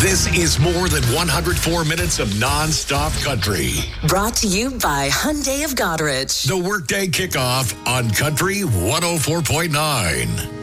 This is more than 104 minutes of non-stop country. Brought to you by Hyundai of Goderich. The Workday Kickoff on Country 104.9.